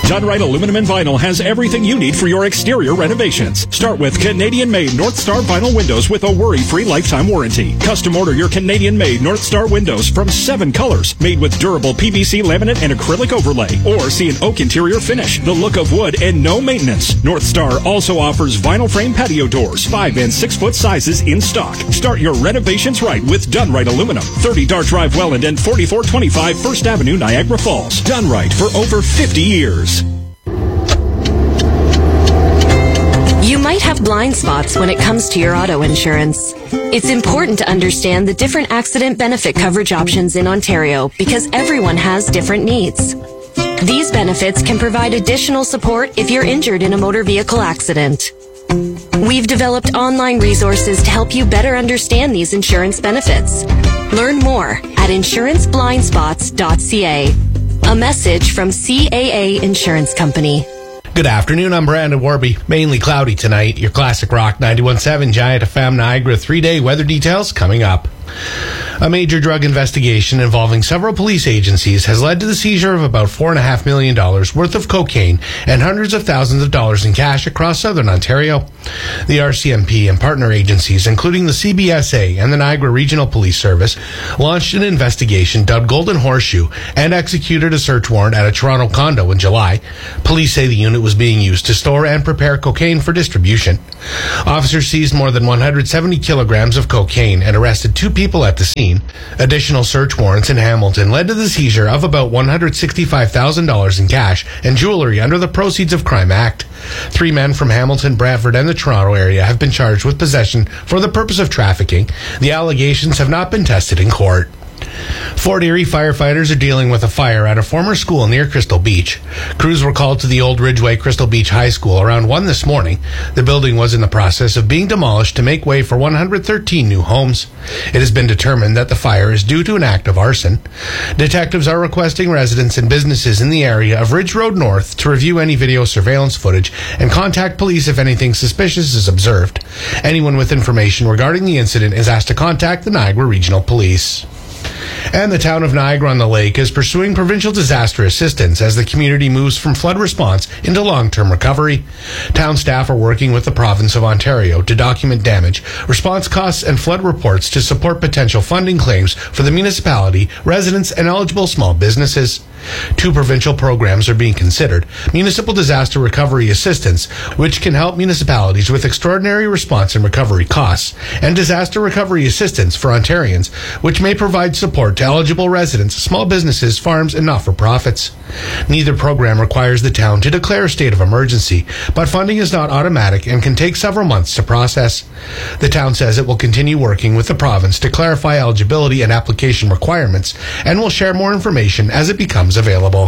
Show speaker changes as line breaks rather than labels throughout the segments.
Done Right Aluminum and Vinyl has everything you need for your exterior renovations. Start with Canadian-made North Star vinyl windows with a worry-free lifetime warranty. Custom order your Canadian-made North Star windows from 7 colors, made with durable PVC laminate and acrylic overlay. Or see an oak interior finish, the look of wood, and no maintenance. North Star also offers vinyl frame patio doors, 5 and 6 foot sizes in stock. Start your renovations right with Done Right Aluminum. 30 Dart Drive, Welland, and 4425 First Avenue, Niagara Falls. Done Right for over 50 years.
You might have blind spots when it comes to your auto insurance. It's important to understand the different accident benefit coverage options in Ontario because everyone has different needs. These benefits can provide additional support if you're injured in a motor vehicle accident. We've developed online resources to help you better understand these insurance benefits. Learn more at insuranceblindspots.ca. A message from CAA Insurance Company.
Good afternoon, I'm Brandon Warby. Mainly cloudy tonight. Your classic rock 91.7 Giant FM Niagara 3-day weather details coming up. A major drug investigation involving several police agencies has led to the seizure of about $4.5 million worth of cocaine and hundreds of thousands of dollars in cash across southern Ontario. The RCMP and partner agencies, including the CBSA and the Niagara Regional Police Service, launched an investigation dubbed Golden Horseshoe and executed a search warrant at a Toronto condo in July. Police say the unit was being used to store and prepare cocaine for distribution. Officers seized more than 170 kilograms of cocaine and arrested 2 people at the scene. Additional search warrants in Hamilton led to the seizure of about $165,000 in cash and jewelry under the Proceeds of Crime Act. 3 men from Hamilton, Brantford, and the Toronto area have been charged with possession for the purpose of trafficking. The allegations have not been tested in court. Fort Erie firefighters are dealing with a fire at a former school near Crystal Beach. Crews were called to the Old Ridgeway Crystal Beach High School around 1 this morning. The building was in the process of being demolished to make way for 113 new homes. It has been determined that the fire is due to an act of arson. Detectives are requesting residents and businesses in the area of Ridge Road North to review any video surveillance footage and contact police if anything suspicious is observed. Anyone with information regarding the incident is asked to contact the Niagara Regional Police. And the town of Niagara-on-the-Lake is pursuing provincial disaster assistance as the community moves from flood response into long-term recovery. Town staff are working with the province of Ontario to document damage, response costs, and flood reports to support potential funding claims for the municipality, residents, and eligible small businesses. 2 provincial programs are being considered: Municipal Disaster Recovery Assistance, which can help municipalities with extraordinary response and recovery costs, and Disaster Recovery Assistance for Ontarians, which may provide support to eligible residents, small businesses, farms, and not-for-profits. Neither program requires the town to declare a state of emergency, but funding is not automatic and can take several months to process. The town says it will continue working with the province to clarify eligibility and application requirements, and will share more information as it becomes available.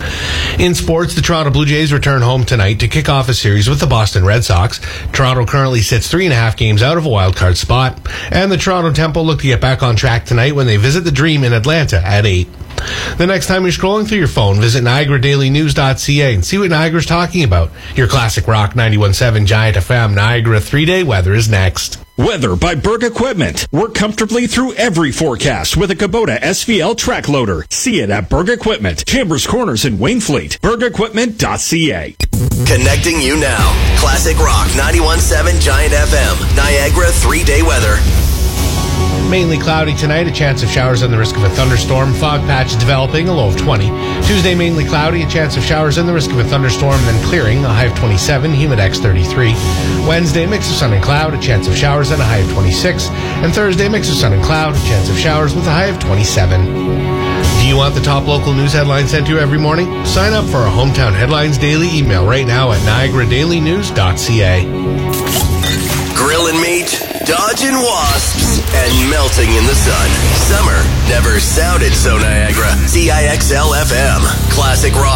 In sports, the Toronto Blue Jays return home tonight to kick off a series with the Boston Red Sox. Toronto currently sits 3.5 games out of a wildcard spot, and the Toronto Temple look to get back on track tonight when they visit the Dream in Atlanta at 8. The next time you're scrolling through your phone, visit NiagaraDailyNews.ca and see what Niagara's talking about. Your classic rock 91.7 Giant FM Niagara 3-day weather is next.
Weather by Berg Equipment. Work comfortably through every forecast with a Kubota SVL track loader. See it at Berg Equipment, Chambers Corners in Waynfleet. BergEquipment.ca.
Connecting you now. Classic Rock 91.7 Giant FM. Niagara 3-day weather.
Mainly cloudy tonight, a chance of showers and the risk of a thunderstorm. Fog patch developing, a low of 20. Tuesday, mainly cloudy, a chance of showers and the risk of a thunderstorm, then clearing, a high of 27, humidex 33. Wednesday, mix of sun and cloud, a chance of showers and a high of 26. And Thursday, mix of sun and cloud, a chance of showers with a high of 27. Do you want the top local news headlines sent to you every morning? Sign up for our Hometown Headlines Daily email right now at NiagaraDailyNews.ca.
Grill and meat, dodging wasps, and melting in the sun. Summer never sounded so Niagara. CIXL FM. Classic Rock.